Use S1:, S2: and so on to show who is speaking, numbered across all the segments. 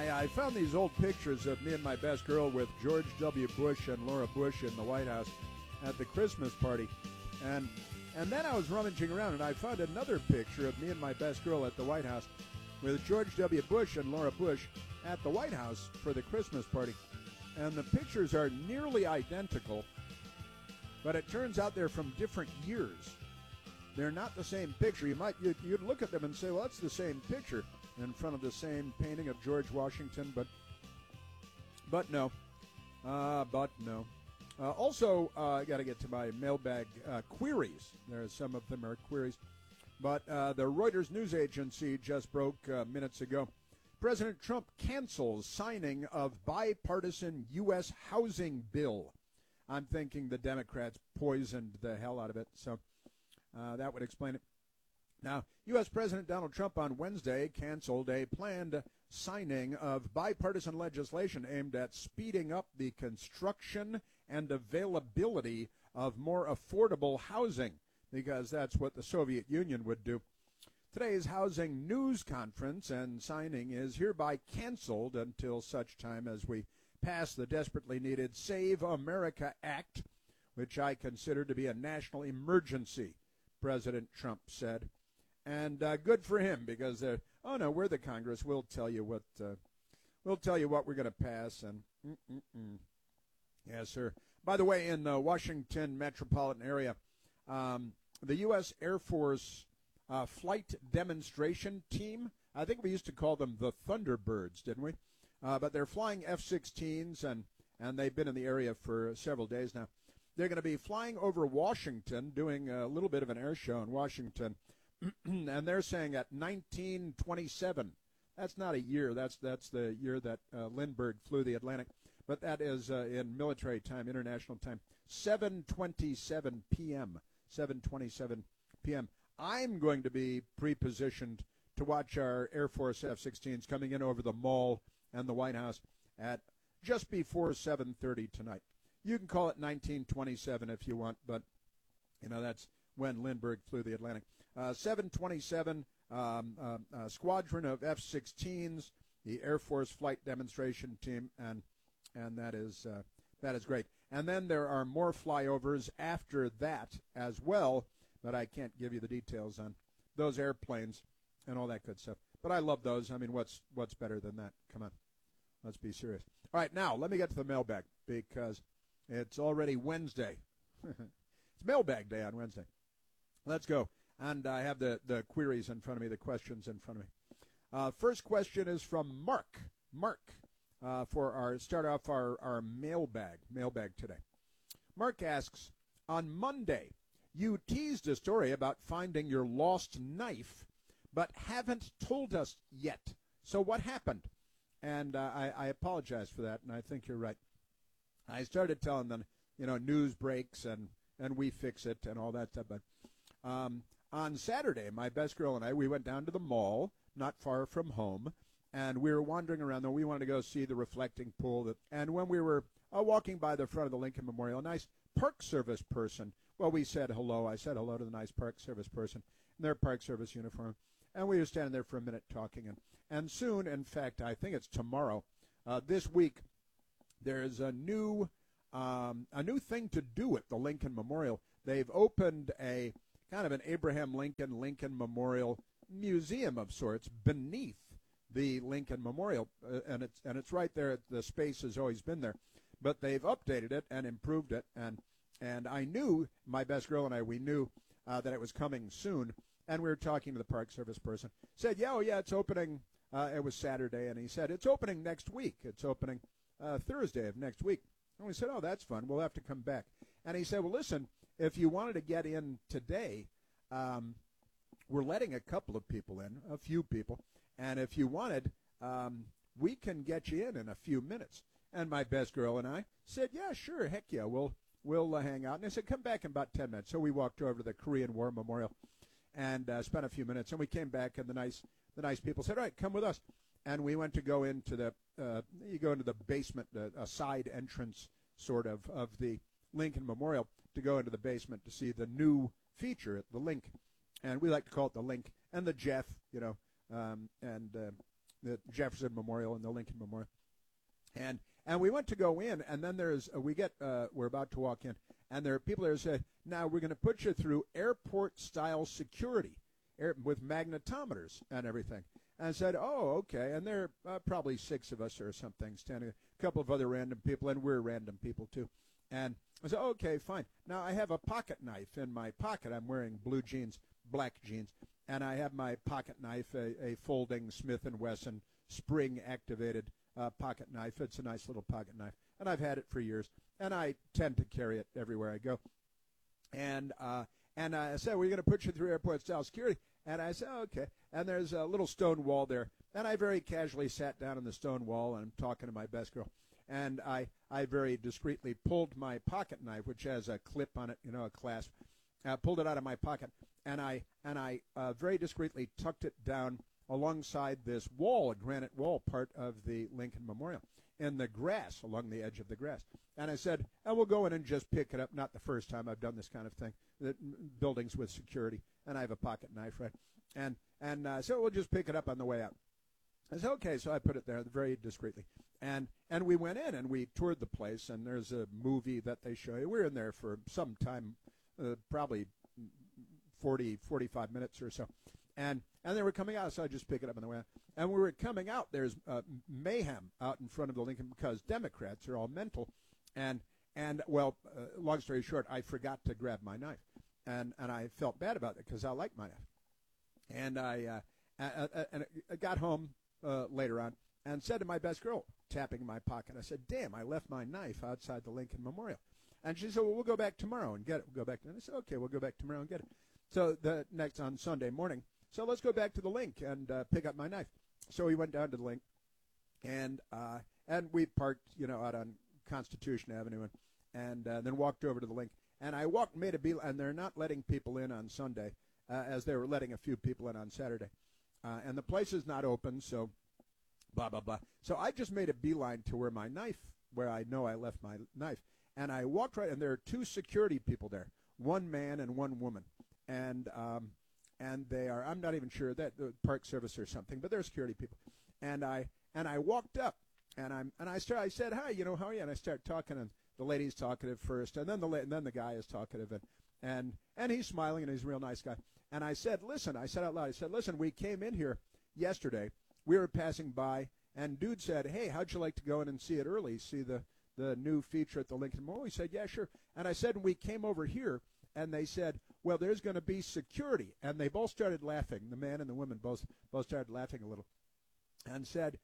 S1: I found these old pictures of me and my best girl with George W. Bush and Laura Bush in the White House at the Christmas party. And then I was rummaging around, and I found another picture of me and my best girl at the White House with George W. Bush and Laura Bush at the White House for the Christmas party. And the pictures are nearly identical, but it turns out they're from different years. They're not the same picture. You'd look at them and say, well, that's the same picture in front of the same painting of George Washington, but no. Also, I got to get to my mailbag queries. Some of them are queries. But the Reuters news agency just broke minutes ago. President Trump cancels signing of bipartisan U.S. housing bill. I'm thinking the Democrats poisoned the hell out of it, so that would explain it. Now, U.S. President Donald Trump on Wednesday canceled a planned signing of bipartisan legislation aimed at speeding up the construction and availability of more affordable housing, because that's what the Soviet Union would do. Today's housing news conference and signing is hereby canceled until such time as we pass the desperately needed Save America Act, which I consider to be a national emergency, President Trump said. And good for him, because we're the Congress. We'll tell you what we're going to pass. And yes, sir. By the way, in the Washington metropolitan area, the U.S. Air Force flight demonstration team, I think we used to call them the Thunderbirds, didn't we? But they're flying F-16s, and they've been in the area for several days now. They're going to be flying over Washington, doing a little bit of an air show in Washington. And they're saying at 1927, that's not a year, that's the year that Lindbergh flew the Atlantic, but that is in military time, international time, 7:27 p.m., 7:27 p.m. I'm going to be pre-positioned to watch our Air Force F-16s coming in over the mall and the White House at just before 7:30 tonight. You can call it 1927 if you want, but, that's when Lindbergh flew the Atlantic. 727 squadron of F-16s, the Air Force flight demonstration team, and that is great. And then there are more flyovers after that as well, but I can't give you the details on those airplanes and all that good stuff. But I love those. I mean, what's better than that? Come on, let's be serious. All right, now let me get to the mailbag, because it's already Wednesday. It's mailbag day on Wednesday. Let's go. And I have the queries in front of me, the questions in front of me. First question is from Mark. Mark, start off our mailbag today. Mark asks, on Monday, you teased a story about finding your lost knife, but haven't told us yet. So what happened? And I apologize for that, and I think you're right. I started telling them, news breaks and we fix it and all that stuff, but on Saturday, my best girl and I, we went down to the mall, not far from home, and we were wandering around there. We wanted to go see the reflecting pool. And when we were walking by the front of the Lincoln Memorial, a nice Park Service person, well, we said hello. I said hello to the nice Park Service person in their Park Service uniform. And we were standing there for a minute talking. And soon, in fact, I think it's tomorrow, this week, there's a new thing to do at the Lincoln Memorial. They've opened a kind of an Abraham Lincoln Memorial museum of sorts beneath the Lincoln Memorial, and it's right there. The space has always been there, but they've updated it and improved it. And I knew, my best girl and I, we knew that it was coming soon. And we were talking to the Park Service person. Said, yeah, it's opening. It was Saturday, and he said it's opening next week. It's opening Thursday of next week. And we said, oh, that's fun. We'll have to come back. And he said, well, listen, if you wanted to get in today, we're letting a couple of people in, a few people. And if you wanted, we can get you in a few minutes. And my best girl and I said, yeah, sure, heck yeah, we'll hang out. And I said, come back in about 10 minutes. So we walked over to the Korean War Memorial and spent a few minutes. And we came back, and the nice people said, all right, come with us. And we went to go into you go into the basement, a side entrance sort of the Lincoln Memorial, to go into the basement to see the new feature at the Link. And we like to call it the Link and the Jeff, and the Jefferson Memorial and the Lincoln Memorial. And we went to go in, and then we're about to walk in, and there are people there who said, now we're going to put you through airport-style security with magnetometers and everything. And I said, oh, okay. And there are probably 6 of us or something standing, a couple of other random people, and we're random people too. And I said, okay, fine. Now I have a pocket knife in my pocket. I'm wearing blue jeans, black jeans, and I have my pocket knife, a folding Smith & Wesson spring-activated pocket knife. It's a nice little pocket knife, and I've had it for years, and I tend to carry it everywhere I go. And I said, we're going to put you through airport-style security. And I said, oh, okay. And there's a little stone wall there. And I very casually sat down on the stone wall, and I'm talking to my best girl. And I very discreetly pulled my pocket knife, which has a clip on it, a clasp. Pulled it out of my pocket, and I very discreetly tucked it down alongside this wall, a granite wall, part of the Lincoln Memorial, in the grass, along the edge of the grass. And I said, we'll go in and just pick it up. Not the first time I've done this kind of thing. The buildings with security, and I have a pocket knife, right? And so we'll just pick it up on the way out. I said, okay, so I put it there very discreetly. And we went in, and we toured the place, and there's a movie that they show you. We were in there for some time, probably 40, 45 minutes or so. And they were coming out, so I just pick it up on the way out. And we were coming out, there's mayhem out in front of the Lincoln because Democrats are all mental. And long story short, I forgot to grab my knife. And I felt bad about it because I like my knife. And I got home later on and said to my best girl, tapping my pocket, I said, damn, I left my knife outside the Lincoln Memorial. And she said, well, we'll go back tomorrow and get it. We'll go back. And I said, okay, we'll go back tomorrow and get it. So the next on Sunday morning, so let's go back to the link and pick up my knife. So we went down to the link, and we parked, out on Constitution Avenue, and then walked over to the link. And I made a beeline, and they're not letting people in on Sunday, as they were letting a few people in on Saturday. And the place is not open, so blah, blah, blah. So I just made a beeline to where I know I left my knife. And I walked right, and there are 2 security people there, 1 man and 1 woman. And they are, I'm not even sure, that the Park Service or something, but they're security people. And I walked up, and I said, hi, how are you? And I start talking, and the lady's talkative first, and then the guy is talkative, and he's smiling, and he's a real nice guy. And I said out loud, listen, we came in here yesterday. We were passing by, and dude said, hey, how'd you like to go in and see it early, see the new feature at the Lincoln Memorial? He said, yeah, sure. And I said, we came over here, and they said, well, there's going to be security. And they both started laughing. The man and the woman both started laughing a little, and said,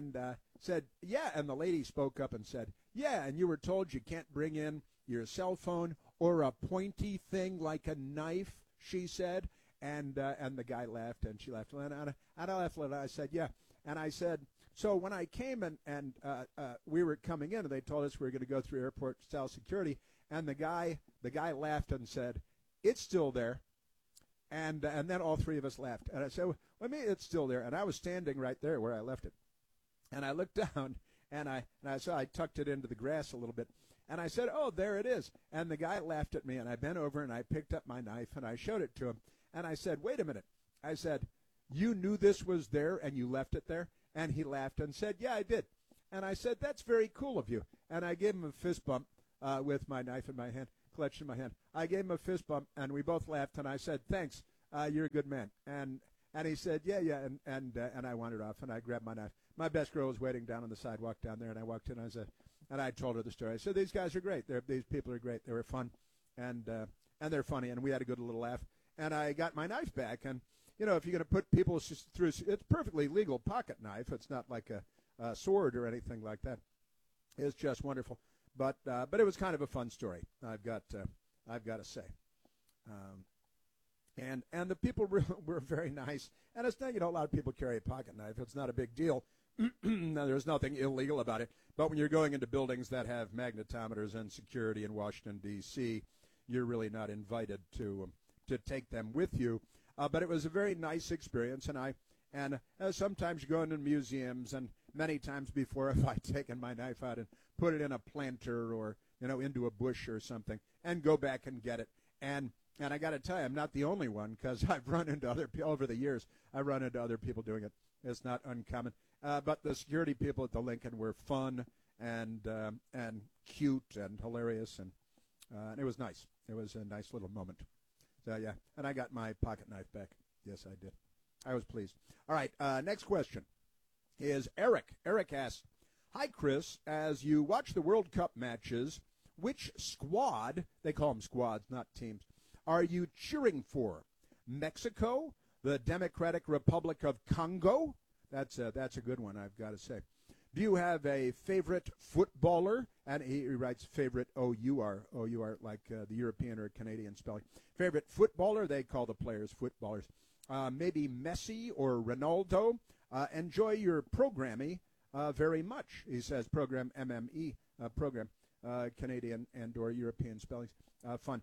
S1: yeah. And the lady spoke up and said, yeah, and you were told you can't bring in your cell phone or a pointy thing like a knife, she said. And the guy laughed, and she laughed. And I laughed a little. I said, yeah. And I said, so when I came and we were coming in, and they told us we were going to go through airport-style security, and the guy laughed and said, it's still there. And then all 3 of us laughed. And I said, well, I mean, it's still there. And I was standing right there where I left it. And I looked down, and I tucked it into the grass a little bit. And I said, oh, there it is. And the guy laughed at me, and I bent over, and I picked up my knife, and I showed it to him. And I said, wait a minute. I said, you knew this was there, and you left it there? And he laughed and said, yeah, I did. And I said, that's very cool of you. And I gave him a fist bump with my knife in my hand, clutched in my hand. I gave him a fist bump, and we both laughed, and I said, thanks, you're a good man. And he said, yeah, and I wandered off, and I grabbed my knife. My best girl was waiting down on the sidewalk down there, and I walked in, and I told her the story. I said, these guys are great. These people are great. They were fun, and they're funny, and we had a good little laugh. And I got my knife back, and, if you're going to put people through, it's perfectly legal pocket knife. It's not like a sword or anything like that. It's just wonderful. But it was kind of a fun story, I've got to say. And the people were very nice. And it's not, a lot of people carry a pocket knife. It's not a big deal. There's nothing illegal about it. But when you're going into buildings that have magnetometers and security in Washington, D.C., you're really not invited to take them with you. But it was a very nice experience. And sometimes you go into museums, and many times before have I taken my knife out and put it in a planter or, into a bush or something and go back and get it. And I got to tell you, I'm not the only one, because I've run into other people over the years. I run into other people doing it. It's not uncommon. But the security people at the Lincoln were fun and cute and hilarious, and it was nice. It was a nice little moment. So, yeah, and I got my pocket knife back. Yes, I did. I was pleased. All right, next question is Eric. Eric asks, hi, Chris. As you watch the World Cup matches, which squad, they call them squads, not teams, are you cheering for? Mexico, the Democratic Republic of Congo? That's a good one, I've got to say. Do you have a favorite footballer? And he writes favorite O-U-R, like the European or Canadian spelling. Favorite footballer? They call the players footballers. Maybe Messi or Ronaldo. Enjoy your programming very much, he says. Program, M-M-E, program, Canadian and or European spellings. Fun.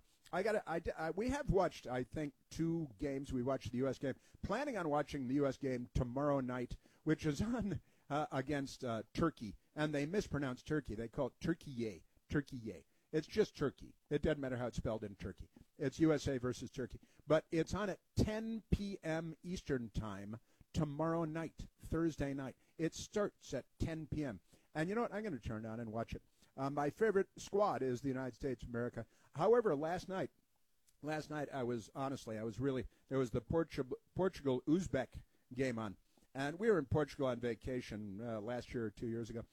S1: We have watched, I think, 2 games. We watched the U.S. game. Planning on watching the U.S. game tomorrow night, which is on against Turkey. And they mispronounce Turkey. They call it Turkey-ye. Turkey-ye. It's just Turkey. It doesn't matter how it's spelled in Turkey. It's USA versus Turkey. But it's on at 10 p.m. Eastern Time tomorrow night, Thursday night. It starts at 10 p.m. And you know what? I'm going to turn on and watch it. My favorite squad is the United States of America. However, last night I was really, there was the Portugal-Uzbek game on. And we were in Portugal on vacation last year or 2 years ago.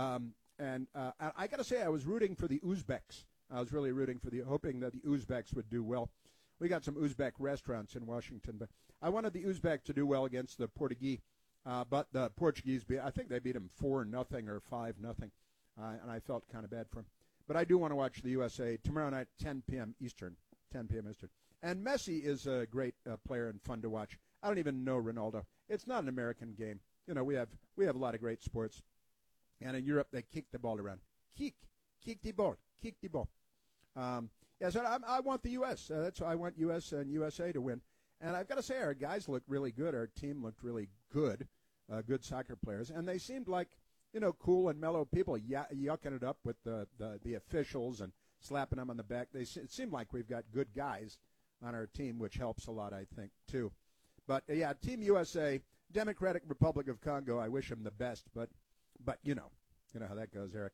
S1: And I got to say, I was rooting for the Uzbeks. I was really rooting for hoping that the Uzbeks would do well. We got some Uzbek restaurants in Washington, but I wanted the Uzbek to do well against the Portuguese. But the Portuguese, I think they beat them 4-0 or 5-0. And I felt kind of bad for them. But I do want to watch the USA tomorrow night, 10 p.m. Eastern. 10 p.m. Eastern. And Messi is a great player and fun to watch. I don't even know Ronaldo. It's not an American game. You know, we have a lot of great sports. And in Europe, they kick the ball around. Kick the ball. So I want the U.S. That's why I want U.S. and USA to win. And I've got to say, our guys look really good. Our team looked really good, good soccer players. And they seemed like, you know, cool and mellow people yucking it up with the officials and slapping them on the back. It seemed like we've got good guys on our team, which helps a lot, I think, too. But, yeah, Team USA, Democratic Republic of Congo, I wish them the best. But you know how that goes, Eric.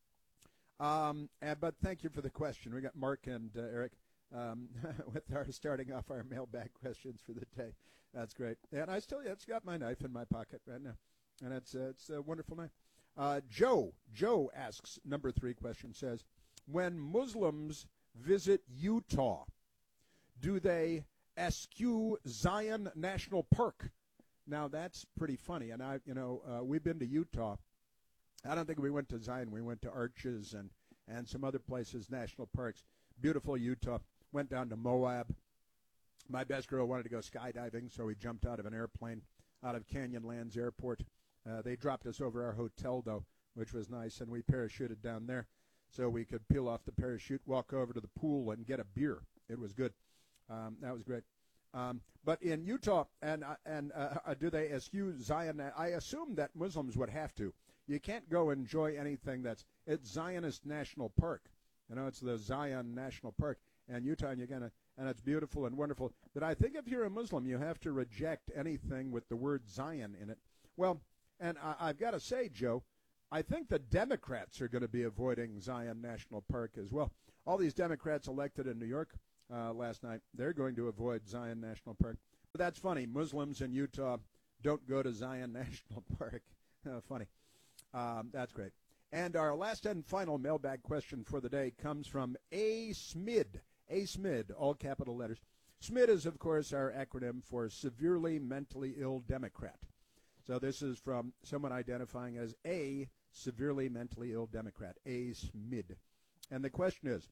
S1: But thank you for the question. We got Mark and Eric with starting off our mailbag questions for the day. That's great. And it's got my knife in my pocket right now. And it's a wonderful night. Joe asks, number 3 question, says, when Muslims visit Utah, do they eschew Zion National Park? Now, that's pretty funny. And, we've been to Utah. I don't think we went to Zion. We went to Arches and some other places, national parks. Beautiful Utah. Went down to Moab. My best girl wanted to go skydiving, so we jumped out of an airplane out of Canyonlands Airport. They dropped us over our hotel, though, which was nice, and we parachuted down there so we could peel off the parachute, walk over to the pool, and get a beer. It was good. That was great. But in Utah, do they eschew Zion? I assume that Muslims would have to. You can't go enjoy anything it's Zionist National Park. You know, it's the Zion National Park. And Utah, and it's beautiful and wonderful. But I think if you're a Muslim, you have to reject anything with the word Zion in it. Well, and I've got to say, Joe, I think the Democrats are going to be avoiding Zion National Park as well. All these Democrats elected in New York last night, they're going to avoid Zion National Park. But that's funny. Muslims in Utah don't go to Zion National Park. Funny. That's great. And our last and final mailbag question for the day comes from A. Smid. A. Smid, all capital letters. SMID is, of course, our acronym for Severely Mentally Ill Democrat. So this is from someone identifying as a severely mentally ill Democrat, A. SMID. And the question is,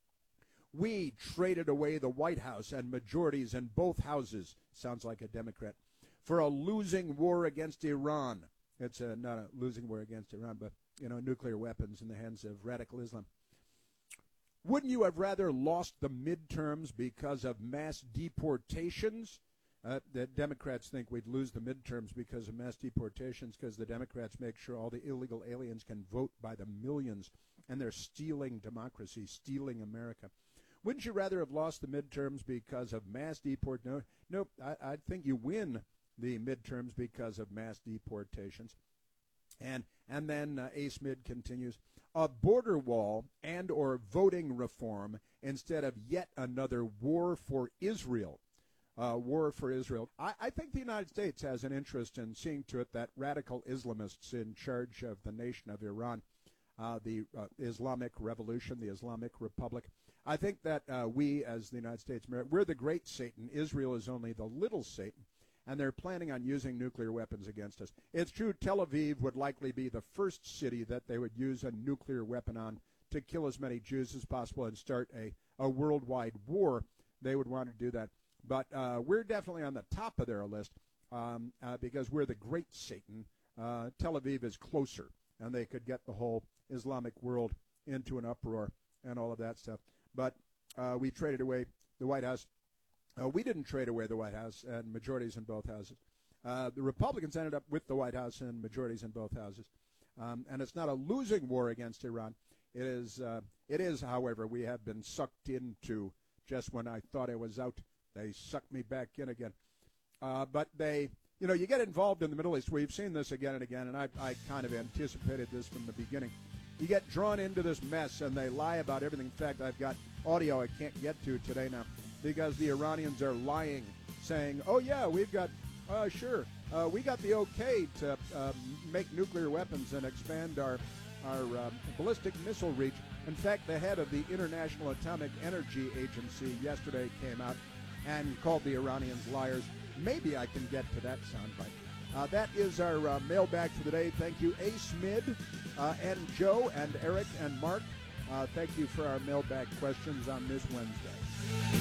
S1: we traded away the White House and majorities in both houses, sounds like a Democrat, for a losing war against Iran. It's not a losing war against Iran, but, nuclear weapons in the hands of radical Islam. Wouldn't you have rather lost the midterms because of mass deportations? The Democrats think we'd lose the midterms because of mass deportations because the Democrats make sure all the illegal aliens can vote by the millions, and they're stealing democracy, stealing America. Wouldn't you rather have lost the midterms because of mass deportation? Nope. I think you win the midterms because of mass deportations. And then Ace Mid continues, a border wall and or voting reform instead of yet another war for Israel. War for Israel. I think the United States has an interest in seeing to it that radical Islamists in charge of the nation of Iran, the Islamic Revolution, the Islamic Republic, I think that we as the United States, we're the great Satan. Israel is only the little Satan, and they're planning on using nuclear weapons against us. It's true Tel Aviv would likely be the first city that they would use a nuclear weapon on to kill as many Jews as possible and start a worldwide war. They would want to do that. But we're definitely on the top of their list because we're the great Satan. Tel Aviv is closer, and they could get the whole Islamic world into an uproar and all of that stuff. But we traded away the White House. We didn't trade away the White House and majorities in both houses. The Republicans ended up with the White House and majorities in both houses. And it's not a losing war against Iran. It is, however, we have been sucked into just when I thought I was out. They sucked me back in again. But they, you get involved in the Middle East. We've seen this again and again, and I kind of anticipated this from the beginning. You get drawn into this mess, and they lie about everything. In fact, I've got audio I can't get to today now because the Iranians are lying, saying, oh, yeah, we've got, sure, we got the okay to make nuclear weapons and expand our ballistic missile reach. In fact, the head of the International Atomic Energy Agency yesterday came out and called the Iranians liars. Maybe I can get to that soundbite. That is our mailbag for the day. Thank you, Ace Mid, and Joe, and Eric, and Mark. Thank you for our mailbag questions on this Wednesday.